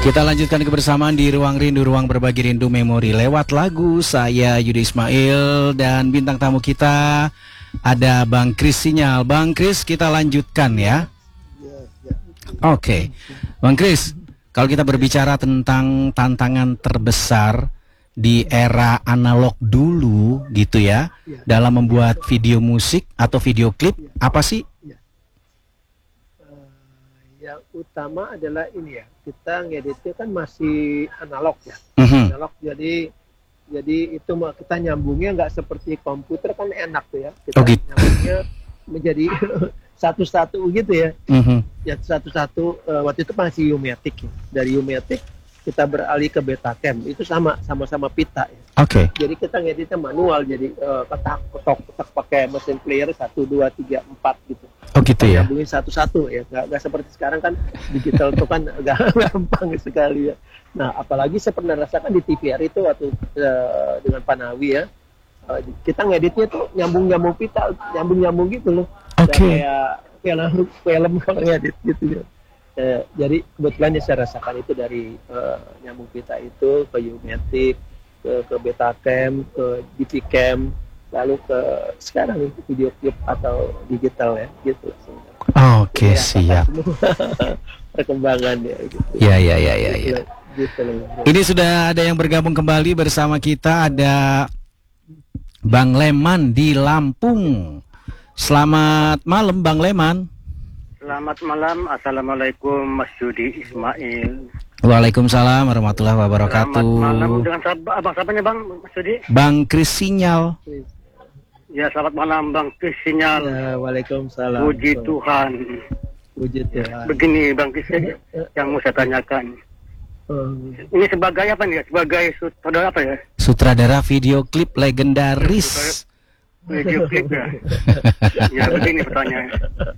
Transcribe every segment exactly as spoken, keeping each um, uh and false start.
Kita lanjutkan kebersamaan di Ruang Rindu, Ruang Berbagi Rindu Memori lewat lagu. Saya Yudi Ismail dan bintang tamu kita ada Bang Kris Sinyal. Bang Kris, kita lanjutkan ya. Oke, okay. Bang Kris, kalau kita berbicara tentang tantangan terbesar di era analog dulu gitu ya, ya. dalam membuat video musik atau video klip, ya. apa sih? Ya. Uh, yang utama adalah ini ya, kita ngeditnya kan masih analog ya, uh-huh. analog jadi jadi itu kita nyambungnya nggak seperti komputer kan enak tuh ya, kita oh, gitu. nyambungnya menjadi satu-satu gitu ya, uh-huh. ya satu-satu uh, waktu itu masih U-matic ya. Dari U-matic kita beralih ke Betacam, itu sama sama-sama pita ya. Oke. Okay. Jadi kita ngeditnya manual, jadi uh, ketak ketok ketak pakai mesin player satu dua tiga empat gitu. Oh gitu ya. Nyambungin satu-satu ya, nggak nggak seperti sekarang kan digital itu kan gampang sekali ya. Nah apalagi saya pernah rasakan di T V R itu waktu uh, dengan Panawi ya, uh, kita ngeditnya tuh nyambung-nyambung pita, nyambung-nyambung gitu loh. Oke. Okay. Kayak film film kalau ngedit gitu ya. Eh, jadi kebetulan yang saya rasakan itu dari uh, nyambung pita itu ke U-matic, ke, ke Betacam, ke D V Cam, lalu ke sekarang video klip atau digital ya gitu. Oh, Oke okay, ya, siap. Perkembangan ya gitu. Ya ya ya ya. ya. Gitu, Ini sudah ada yang bergabung kembali bersama kita, ada Bang Leman di Lampung. Selamat malam Bang Leman. Selamat malam, Assalamualaikum Mas Yudi Ismail. Waalaikumsalam warahmatullahi wabarakatuh. Selamat malam, dengan sahabat, abang siapanya Bang Mas Yudi? Bang Kris Sinyal. Ya selamat malam Bang Kris Sinyal. Ya, Waalaikumsalam. Puji Tuhan. Puji Tuhan. Begini Bang Kris yang mau saya tanyakan. Hmm. Ini sebagai apa nih? Sebagai sutradara apa ya? Sutradara video klip legendaris. Video klip ya. Ya begini pertanyaannya.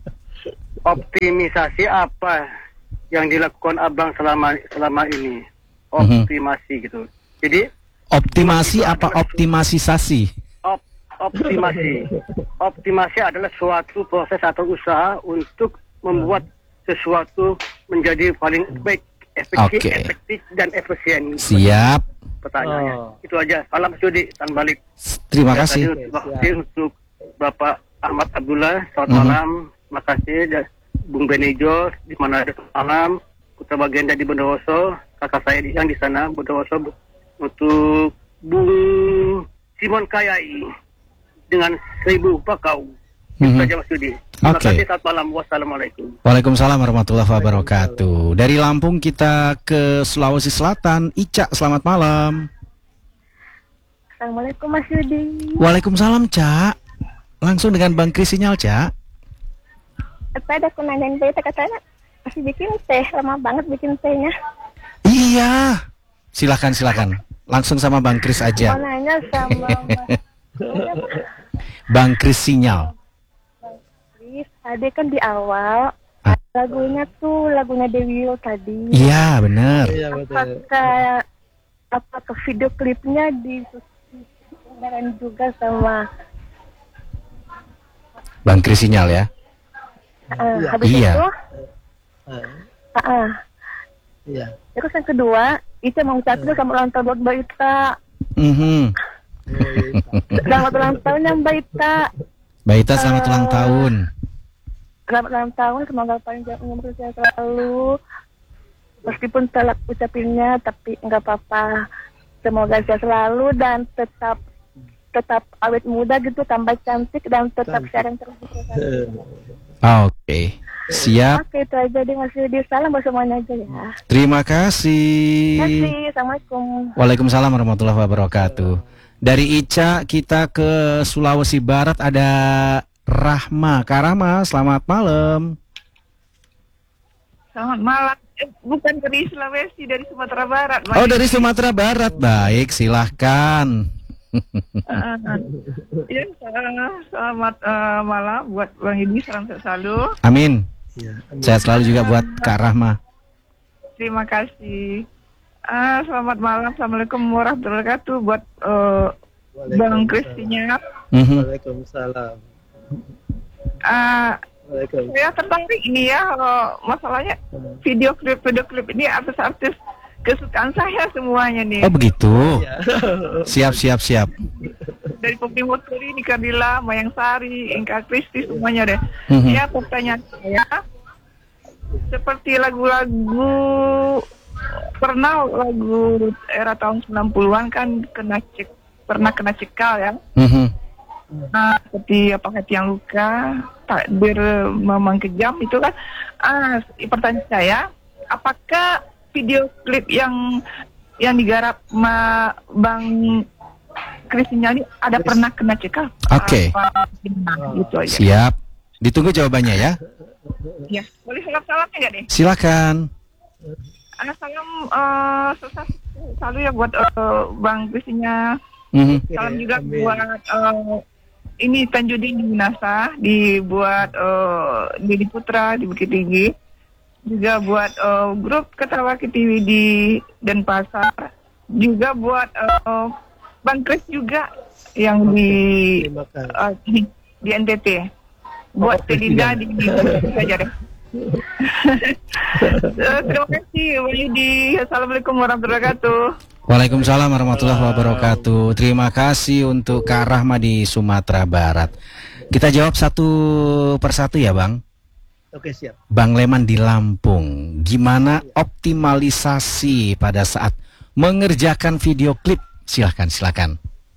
Optimisasi apa yang dilakukan abang selama selama ini? Optimasi mm-hmm. gitu. Jadi optimasi apa optimisasi? Op, optimasi. Optimasi adalah suatu proses atau usaha untuk membuat sesuatu menjadi paling baik, efektif, okay. efektif dan efisien. Siap. Pertanyaannya oh. itu aja. Salam Sudi, salam balik. Terima kasih. Terima kasih untuk Bapak Ahmad Abdullah. Selamat mm-hmm. malam. Terima kasih Bung Benijo di mana ada malam, Putra Bagenda di Bondowoso, kakak saya yang di sana Bondowoso, untuk Bung Simon Kayai dengan seribu bakau. Itu saja Mas Yudi. Terima okay. kasih, selamat malam. Wassalamualaikum. Waalaikumsalam warahmatullahi wabarakatuh. Dari Lampung kita ke Sulawesi Selatan. Ica, selamat malam. Assalamualaikum Mas Yudi. Waalaikumsalam Cak. Langsung dengan Bang Kris Sinyal Cak. Apa ada aku nanyain beta katanya masih bikin teh, lama banget bikin tehnya. Iya. Silakan silakan. Langsung sama Bang Kris aja. Mau nanya sama Mas. Bang Kris Sinyal. Bang Kris, tadi kan di awal ah. lagunya tuh lagunya Dewi tadi. Iya benar. Apakah apakah video klipnya disusun juga sama Bang Kris Sinyal ya? Uh, habis iya. itu, uh, uh, iya. Terus yang kedua, itu mau ucapin uh. sama ulang tahun buat Mbak Ita. Mm-hmm. Selamat ulang tahun ya Mbak Ita. Mbak Ita selamat uh, ulang tahun. Selamat ulang tahun, semoga panjang umur saya selalu. Meskipun telat ucapinnya, tapi nggak apa-apa. Semoga saya selalu dan tetap tetap awet muda gitu, tambah cantik dan tetap siaran terus. Oke, okay. Siap. Oke, itu aja deh Mas Yudi. Salam buat semuanya aja ya. Terima kasih. Terima kasih. Assalamualaikum. Waalaikumsalam warahmatullahi wabarakatuh. Dari Ica kita ke Sulawesi Barat ada Rahma. Kak Rahma, selamat malam. Selamat malam. Eh, bukan dari Sulawesi, dari Sumatera Barat. Oh, dari Sumatera Barat. Baik, silahkan. uh, ya, selamat uh, malam buat Bang Yudi, salam sehat selalu. Amin. Ya, amin. Sehat selalu juga buat Kak Rahma. Terima kasih. Uh, selamat malam, assalamualaikum warahmatullahi wabarakatuh buat uh, Bang Kris Sinyal. Waalaikumsalam. Uh, saya tertarik ini ya, uh, masalahnya video klip video klip ini artis-artis kesukaan saya semuanya nih. Oh begitu. Ya. Siap siap siap. Dari Poppy Moturi, Nika Dila, Mayang Sari, Inka Kristi, semuanya deh. Mhm. Ya, pertanyaan saya, seperti lagu-lagu, pernah lagu era tahun sembilan puluhan kan kena cek, pernah kena cekal ya. Mhm. Nah, seperti apa hati yang luka, takdir memang kejam itu kan. Ah, pertanyaan saya, apakah video klip yang yang digarap ma Bang Kristinya ini ada pernah kena cekal? Oke. Apa, gitu aja. Siap. Ditunggu jawabannya ya. Ya, boleh salam-salamnya nggak deh? Silakan. Anak salam uh, sukses selalu ya buat uh, Bang Kristinya. Mhm. Salam Oke, juga amin. buat uh, ini Tanjudin di Minasa, dibuat uh, Didi Putra di Bukit Tinggi, juga buat uh, grup Ketawa K T V di Denpasar, juga buat uh, Bang Kris juga yang Oke, di terima kasih. uh, di, di N T T, buat Oh, Telinda tidak. di di saja deh. Uh, terima kasih Bang Yudi. Assalamualaikum warahmatullahi wabarakatuh. Waalaikumsalam warahmatullahi wabarakatuh. Terima kasih untuk Kak Rahma di Sumatera Barat. Kita jawab satu persatu ya Bang. Oke, siap. Bang Leman di Lampung, gimana optimalisasi pada saat mengerjakan video klip? Silahkan, silahkan.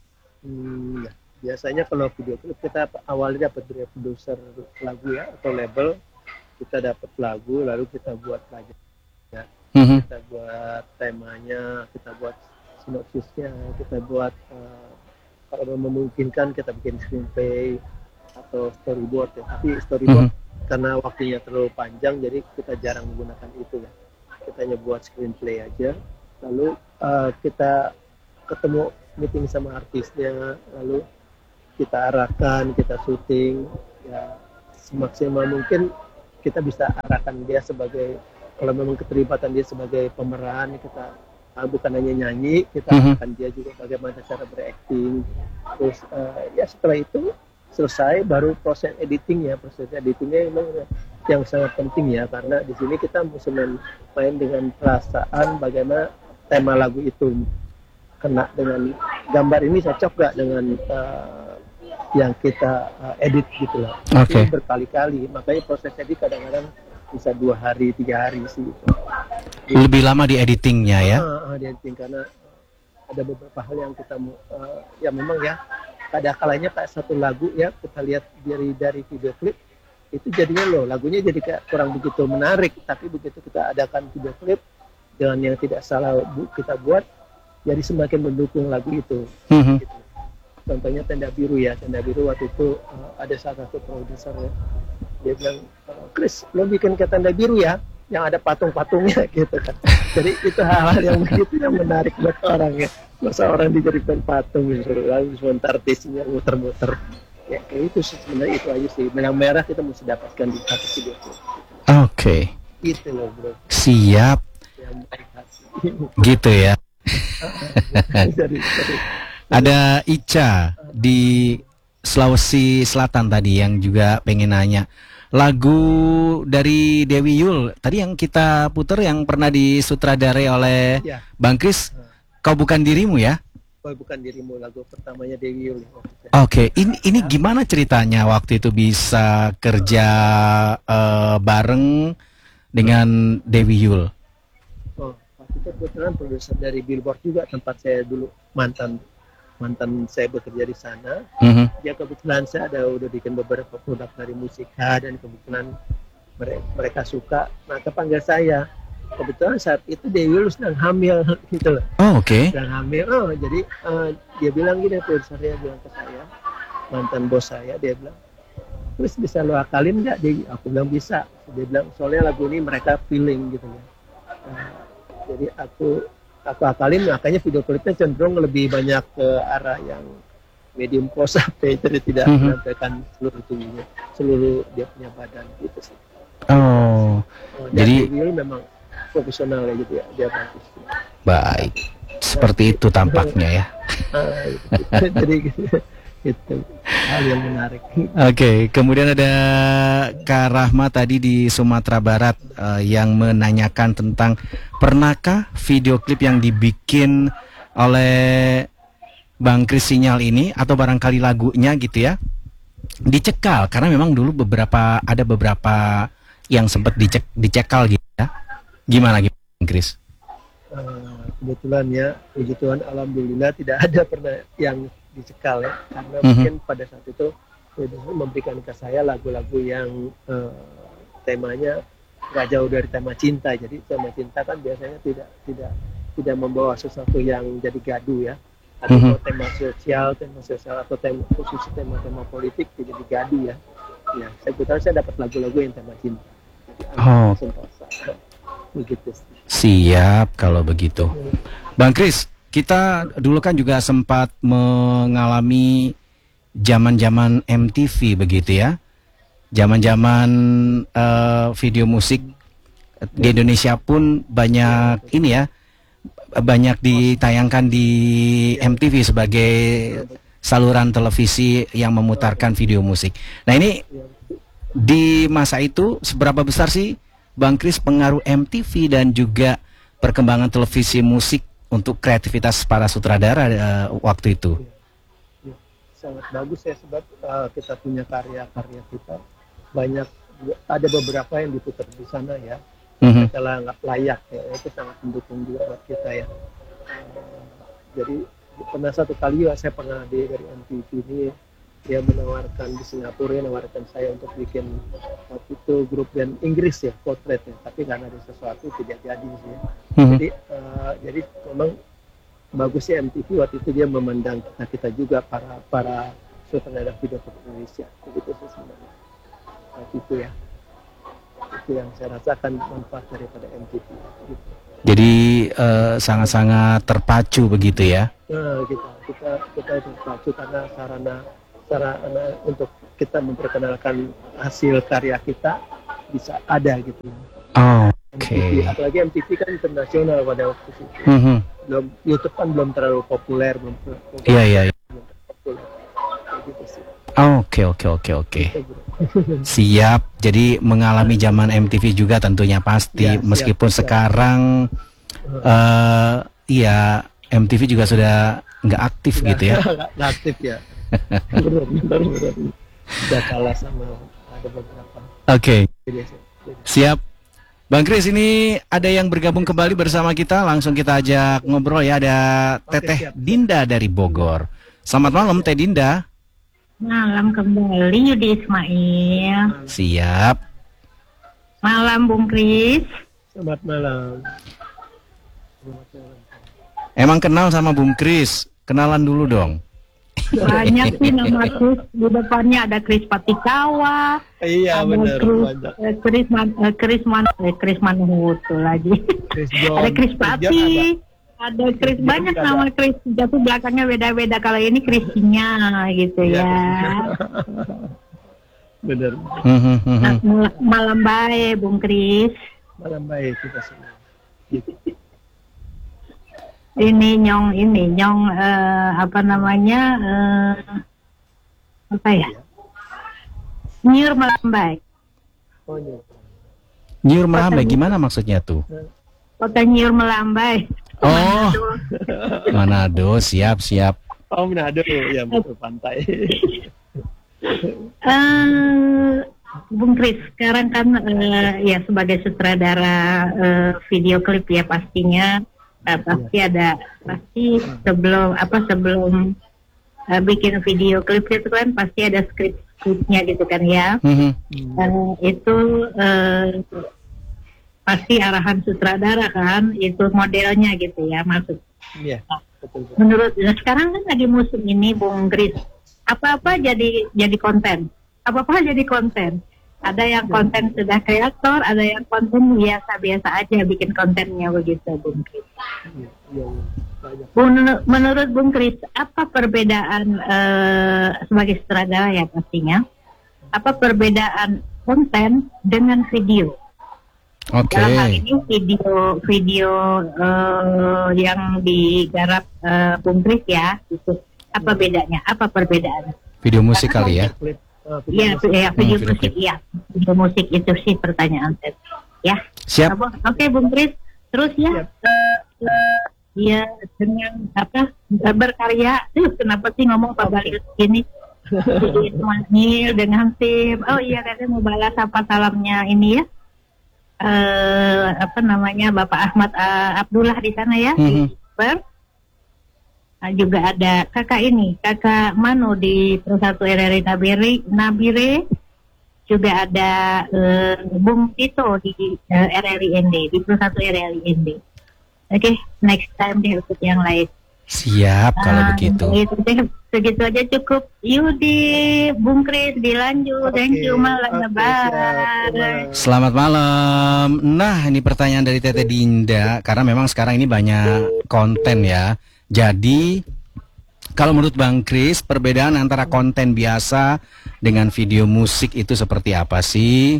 Hmm, ya. Biasanya kalau video klip kita awalnya dapat dari produser lagu ya atau label, kita dapat lagu lalu kita buat lagi ya. Mhm. Kita buat temanya, kita buat sinopsisnya, kita buat uh, kalau memungkinkan kita bikin screenplay atau storyboard ya. Tapi storyboard karena waktunya terlalu panjang jadi kita jarang menggunakan itu ya. Kita hanya buat screenplay aja. Lalu uh, kita ketemu meeting sama artisnya, lalu kita arahkan, kita syuting ya semaksimal mungkin kita bisa arahkan dia sebagai, kalau memang keterlibatan dia sebagai pemeran, kita uh, bukan hanya nyanyi, kita Mhm. arahkan dia juga bagaimana cara berakting. Terus uh, ya setelah itu selesai baru proses editing ya, proses editingnya memang yang sangat penting ya, karena di sini kita mesti main, main dengan perasaan bagaimana tema lagu itu kena dengan gambar ini cocok gak dengan uh, yang kita uh, edit gitu lah. Oke. Ini berkali-kali, makanya proses edit kadang-kadang bisa dua hari, tiga hari sih. Lebih lama di editingnya ya. Ah, ah, di editing karena ada beberapa hal yang kita mau, uh, ya memang ya, ada kalanya kayak satu lagu ya kita lihat dari dari video klip itu jadinya loh lagunya jadi kayak kurang begitu menarik, tapi begitu kita adakan video klip dengan yang tidak salah bu, kita buat jadi semakin mendukung lagu itu. Mhm. Gitu. Contohnya Tenda Biru ya, Tenda Biru waktu itu uh, ada salah satu produser ya, dia bilang, Chris lo bikin ke Tenda Biru ya yang ada patung-patungnya gitu kan. Jadi itu hal-hal yang begitu yang menarik buat orang ya. Masa orang dijadikan patung gitu, lalu sebentar artisnya muter-muter. Ya kayak itu sih, sebenarnya itu aja sih. Benang merah kita mesti dapatkan di satu video klip. Oke. Gitu loh bro. Siap. Yang baik hati. Gitu ya. Jadi, jadi, Ada Ica di Sulawesi Selatan tadi yang juga pengen nanya. Lagu dari Dewi Yul tadi yang kita puter yang pernah disutradarai oleh ya, Bang Kris, Kau Bukan Dirimu ya? Kau Bukan Dirimu, lagu pertamanya Dewi Yul. Oke, ini ini gimana ceritanya waktu itu bisa kerja eh, bareng dengan Dewi Yul? Oh, waktu itu kebetulan produser dari Billboard juga tempat saya dulu mantan mantan saya bekerja di sana. Mhm. Ya kebetulan saya ada udah bikin beberapa produk dari musika dan kebetulan mereka, mereka suka, maka panggil saya. Kebetulan saat itu Dewi Yul sedang hamil gitu loh. Oh, oke. Sedang hamil. Oh, jadi eh, dia bilang gini, produsernya bilang ke saya, mantan bos saya, dia bilang, terus bisa lo akalin nggak? Dia, aku bilang bisa. Dia bilang soalnya lagu ini mereka feeling gitu ya. Nah, jadi aku aku akalin, makanya video klipnya cenderung lebih banyak ke arah yang medium close up ya, jadi tidak Mhm. menampilkan seluruh tubuhnya, seluruh dia punya badan gitu sih. Oh, Oh, dan Jadi- Dewi Yul memang profesional ya gitu ya, dia bagus. baik. Seperti itu tampaknya ya. Ah, gitu. Jadi gitu. Itu hal yang menarik. Oke, kemudian ada Kak Rahma tadi di Sumatera Barat eh, yang menanyakan tentang pernahkah video klip yang dibikin oleh Bang Kris Sinyal ini atau barangkali lagunya gitu ya dicekal, karena memang dulu beberapa ada beberapa yang sempat dicek dicekal gitu ya. Gimana gitu Bang Kris? Uh, kebetulan ya, puji Tuhan, alhamdulillah tidak ada pernah yang dicekal ya, karena Mhm. mungkin pada saat itu Tuhan memberikan ke saya lagu-lagu yang uh, temanya nggak jauh dari tema cinta. Jadi tema cinta kan biasanya tidak tidak tidak membawa sesuatu yang jadi gaduh ya. Atau Mhm. tema sosial, tema sosial atau tema khusus tema-tema politik tidak jadi gaduh ya. Ya, saya kebetulan saya dapat lagu-lagu yang tema cinta. Jadi, Oh. sentosa. Begitu sih. Siap kalau begitu. Bang Kris, kita dulu kan juga sempat mengalami zaman-zaman M T V begitu ya. Zaman-zaman eh, video musik di Indonesia pun banyak ini ya, banyak ditayangkan di M T V sebagai saluran televisi yang memutarkan video musik. Nah ini di masa itu seberapa besar sih Bang Kris pengaruh M T V dan juga perkembangan televisi musik untuk kreativitas para sutradara uh, waktu itu? Ya, sangat bagus ya, sebab uh, kita punya karya-karya kita banyak, ada beberapa yang diputar di sana ya. Mhm. Setelah nggak layak ya, itu sangat mendukung juga buat kita ya. Uh, jadi pernah satu kali ya, saya pernah di dari M T V ini, dia menawarkan di Singapura, ya, menawarkan saya untuk bikin waktu itu grup band Inggris ya, Portrait ya, tapi karena ada sesuatu tidak jadi sih ya. Mhm. Jadi uh, jadi memang bagusnya M T V waktu itu dia memandang kita, kita juga para para sutradara video klip Indonesia, begitu sih sebenarnya waktu itu ya. Itu yang saya rasakan manfaat daripada M T V gitu. Jadi eh, sangat-sangat terpacu begitu ya? Nah, kita kita kita terpacu karena sarana sarana untuk kita memperkenalkan hasil karya kita bisa ada gitu. Oh, M oke. T V, apalagi M T V kan internasional pada waktu itu. Mhm. Belum, YouTube kan belum terlalu populer, belum belum- Iya, iya, iya. belum populer. Kayak gitu sih. Oke, oke, oke, oke. Gitu, bro. Siap. Jadi mengalami zaman M T V juga tentunya pasti, Ya, siap, meskipun siap. sekarang eh iya M T V juga sudah nggak aktif gitu ya. Nggak nggak aktif ya. Benar, benar, benar. Udah kalah sama ada beberapa. Oke. Jadi, jadi, Siap. Bang Kris, ini ada yang bergabung kembali bersama kita. Langsung kita ajak ngobrol ya. Ada Oke, Teteh siap. Dinda dari Bogor. Selamat malam Teh Dinda. Malam kembali Yudi Ismail. Siap. Malam Bung Kris. Selamat malam. Selamat malam. Emang kenal sama Bung Kris? Kenalan dulu dong. Banyak sih nama Kris. Di depannya ada Kris Patikawa. Iya ada benar, Kris, banyak. eh, Kris Man, eh, Kris Man, eh, Kris Manhutu lagi. Chris John. Ada Kris John Pati. Ada Kris, John banyak ada. nama Kris. Tapi belakangnya beda-beda. Kalau ini Krisnya gitu Iya. ya. Benar. Mhm, mhm. Nah, mal- malam baik Bung Kris. Malam baik kita semua. Gitu. Ini nyong ini nyong eh, apa namanya eh, apa ya? Nyur Melambai. Oh, iya. Nyur merambai gimana maksudnya tuh? Kota Nyur Melambai. Oh, Manado. Siap, siap. Oh, Manado ya, betul, pantai. Eh, Bung Kris, sekarang kan eh, ya sebagai sutradara eh, video klip ya pastinya eh, pasti ada pasti sebelum apa sebelum eh, bikin video klip itu kan pasti ada skrip skripnya gitu kan ya. Mhm. Dan itu eh, pasti arahan sutradara kan, itu modelnya gitu ya maksud. Iya, betul, betul. Menurut nah sekarang kan lagi musim ini Bung Kris, apa-apa jadi jadi konten, apa-apa jadi konten. Ada yang konten sudah kreator, ada yang konten biasa-biasa aja bikin kontennya begitu Bung Kris. Iya, iya, iya. Banyak. Menur- Menurut Bung Kris, apa perbedaan eh, sebagai sutradara ya pastinya? Apa perbedaan konten dengan video? Oke. Dalam hal ini video video eh, yang digarap eh, Bung Kris ya, itu Apa bedanya? Apa perbedaan? Video musik kali ya? Klip, eh, video Iya, musik. ya, video Hmm, video musik, iya. Video musik itu sih pertanyaan saya. Ya. Siap. Apa- Oke, Bung Kris. Terus ya, Siap. eh, eh, ya dengan apa eh, berkarya. Tuh, kenapa sih ngomong Pak Balil gini? Di Ismail dengan tim. Oh iya, katanya mau balas apa salamnya ini ya. Eh apa namanya Bapak Ahmad eh, Abdullah di sana ya. Mhm. Di Perth. Nah, juga ada kakak ini, kakak Mano di Pro satu R R I Nabire, Nabire. Juga ada eh, Bung Tito di eh, R R I N D, di Pro satu R R I N D. Oke, next time deh ikut yang lain. Siap kalau Ah, begitu. Itu deh, segitu aja cukup. Yudi, Bung Kris, dilanjut. Thank you, malam Oke, lebar. siap. Selamat malam. Nah, ini pertanyaan dari Tete Dinda karena memang sekarang ini banyak konten ya. Jadi kalau menurut Bang Kris, perbedaan antara konten biasa dengan video musik itu seperti apa sih?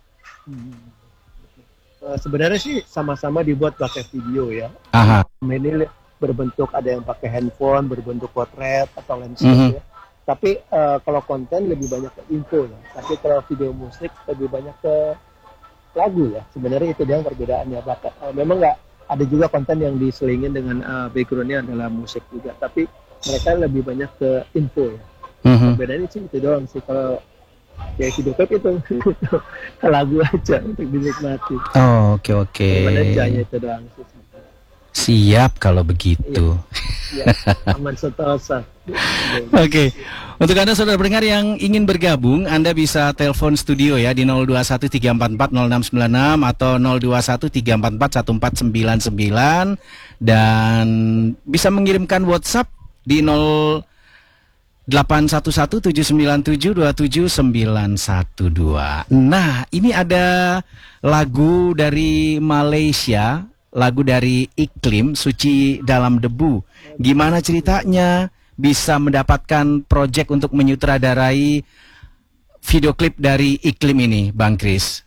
Eh, sebenarnya sih sama-sama dibuat pakai video ya. Aha. Ini berbentuk ada yang pakai handphone, berbentuk potret atau landscape Mhm. ya. Tapi eh, kalau konten lebih banyak ke info ya. Tapi kalau video musik lebih banyak ke lagu ya. Sebenarnya itu dia yang perbedaannya. Bahkan, eh, memang nggak ada juga konten yang diselingin dengan eh, backgroundnya adalah musik juga. Tapi mereka lebih banyak ke info ya. Mhm. Perbedaannya sih itu doang sih. Kalau kayak video klip itu ke lagu aja untuk dinikmati. Oh, oke oke. Perbedaannya itu doang sih. Siap kalau begitu. Ya, aman sentosa. Oke, untuk Anda saudara pendengar yang ingin bergabung, Anda bisa telepon studio ya di nol dua satu tiga empat empat nol enam sembilan enam atau nol dua satu tiga empat empat satu empat sembilan sembilan dan bisa mengirimkan WhatsApp di nol delapan satu satu tujuh sembilan tujuh dua tujuh sembilan satu dua. Nah, ini ada lagu dari Malaysia, lagu dari Iklim, Suci Dalam Debu. Gimana ceritanya bisa mendapatkan proyek untuk menyutradarai video klip dari Iklim ini, Bang Kris?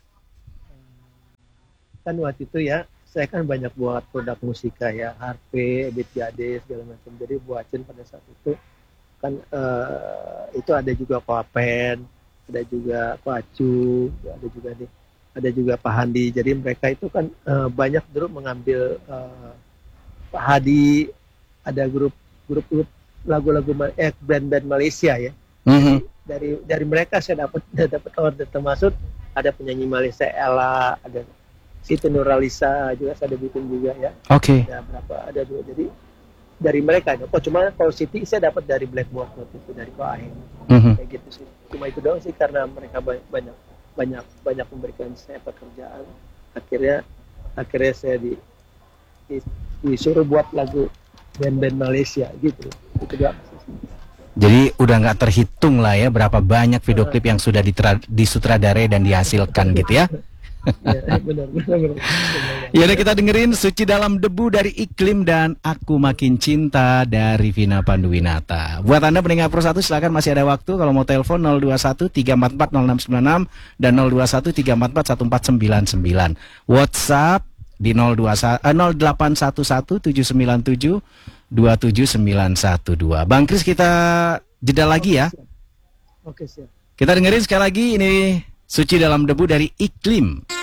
Kan waktu itu ya, saya kan banyak buat produk musika ya, H P, B T A D, segala macam. Jadi buatin pada saat itu kan eh, itu ada juga Pak Pen, ada juga Pak Acu, ada juga nih, ada juga Pak Handi. Jadi mereka itu kan eh, banyak dulu mengambil eh, Pak Hadi, ada grup grup grup lagu-lagu Ma- eh band-band Malaysia ya. Mhm. Dari dari mereka saya dapat dapat order, termasuk ada penyanyi Malaysia Ella, ada Siti Nuralisa juga saya bikin juga ya. Oke. Ada berapa? Ada dua. Jadi dari mereka. Oh cuma kalau Siti saya dapat dari Blackboard waktu itu dari Ko Ahen. Mhm. Kayak gitu sih. Cuma itu doang sih karena mereka banyak banyak banyak, banyak memberikan saya pekerjaan. Akhirnya akhirnya saya di, di disuruh buat lagu band-band Malaysia gitu. Itu doang sih. Jadi udah nggak terhitung lah ya berapa banyak video klip yang sudah ditra- disutradarai dan dihasilkan gitu ya. Ya, benar, benar, benar. Ya udah kita dengerin Suci Dalam Debu dari Iklim dan Aku Makin Cinta dari Vina Panduwinata. Buat Anda pendengar Pro satu silakan masih ada waktu kalau mau telepon nol dua satu tiga empat empat nol enam sembilan enam dan nol dua satu tiga empat empat satu empat sembilan sembilan. WhatsApp di nol dua satu eh, nol delapan satu satu tujuh sembilan tujuh dua tujuh sembilan satu dua. Bang Kris kita jeda lagi ya. Oke, siap. Kita dengerin sekali lagi ini Suci Dalam Debu dari Iklim.